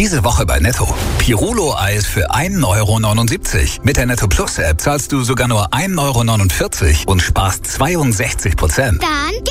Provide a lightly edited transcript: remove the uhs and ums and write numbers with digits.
Diese Woche bei Netto. Pirulo-Eis für 1,79 €. Mit der Netto Plus App zahlst du sogar nur 1,49 € und sparst 62%. Dann